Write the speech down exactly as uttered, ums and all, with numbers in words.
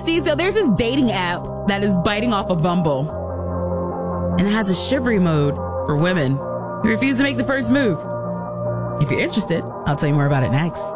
see, so there's this dating app that is biting off of Bumble. And it has a chivalry mode for women who refuse to make the first move. If you're interested, I'll tell you more about it next.